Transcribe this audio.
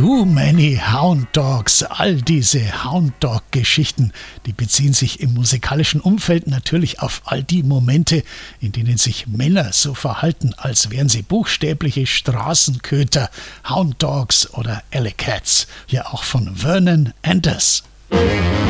Too Many Hound Dogs, all diese Hound Dog-Geschichten, die beziehen sich im musikalischen Umfeld natürlich auf all die Momente, in denen sich Männer so verhalten, als wären sie buchstäbliche Straßenköter, Hound Dogs oder Alley Cats. Hier auch von Vernon Anders.